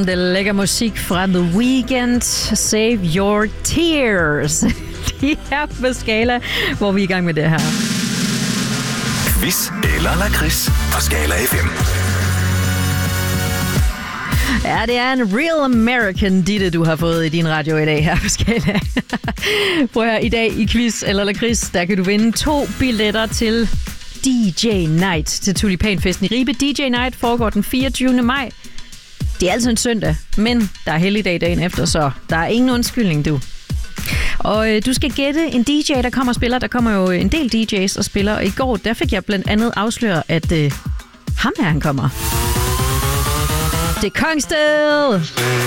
Det er lækker musik fra The Weeknd. Save Your Tears. De er på Skala, hvor vi er i gang med det her. Quiz eller lakrids på Skala FM. Ja, det er en real American Ditte, du har fået i din radio i dag her på Skala. Prøv her, i dag i Quiz eller lakrids, der kan du vinde 2 billetter til DJ Night til Tulipanfesten i Ribe. DJ Night foregår den 24. maj. Det er altså en søndag, men der er helligdag dagen efter, så der er ingen undskyldning, du. Og du skal gætte en DJ, der kommer og spiller. Der kommer jo en del DJ's og spiller, og i går, der fik jeg blandt andet afsløret, at ham her, han kommer. Det er Kongsted!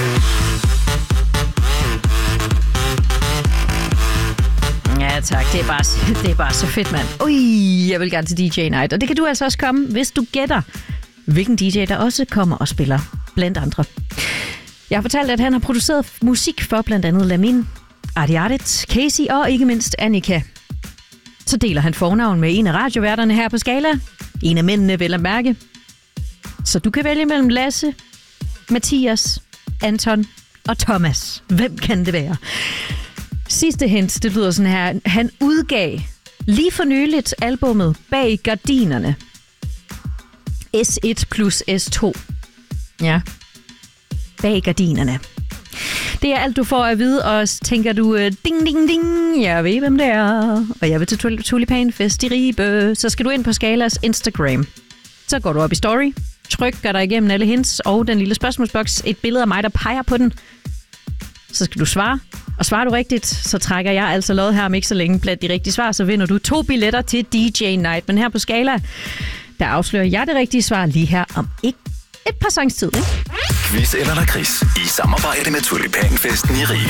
Ja tak, det er bare så fedt, mand. Ui, jeg vil gerne til DJ Night, og det kan du altså også komme, hvis du gætter, hvilken DJ, der også kommer og spiller, blandt andre. Jeg har fortalt, at han har produceret musik for blandt andet Lamin, Adiarit, Casey og ikke mindst Annika. Så deler han fornavn med en af radioværterne her på Skala. En af mændene, vel at mærke. Så du kan vælge mellem Lasse, Mathias, Anton og Thomas. Hvem kan det være? Sidste hint, det lyder sådan her. Han udgav lige for nyligt albummet Bag Gardinerne. S1 plus S2. Ja. Bag Gardinerne. Det er alt, du får at vide, og tænker du, ding, ding, ding, jeg ved, hvem det er, og jeg vil til Tulipanfest i Ribe, så skal du ind på Skalas Instagram. Så går du op i story, trykker dig igennem alle hints og den lille spørgsmålsboks, et billede af mig, der peger på den. Så skal du svare, og svarer du rigtigt, så trækker jeg altså lod her om ikke så længe blandt de rigtige svar, så vinder du 2 billetter til DJ Night. Men her på Skala, der afslører jeg det rigtige svar lige her om ikke et par sangs tid, ikke? Quiz eller lakrids i samarbejde med Tulipanfesten i Ribe.